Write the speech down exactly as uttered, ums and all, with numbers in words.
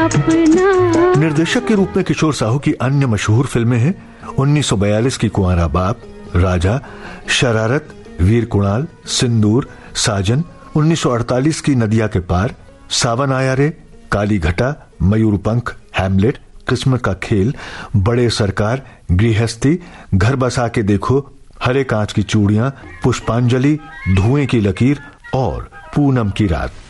निर्देशक के रूप में किशोर साहू की अन्य मशहूर फिल्में हैं उन्नीस सौ बयालीस की कुंवारा बाप, राजा, शरारत, वीर कुणाल, सिंदूर, साजन, उन्नीस सौ अड़तालीस की नदिया के पार, सावन आया रे, काली घटा, मयूरपंख, हैमलेट, किस्मत का खेल, बड़े सरकार, गृहस्थी, घर बसा के देखो, हरे कांच की चूड़ियां, पुष्पांजलि, धुएं की लकीर और पूनम की रात।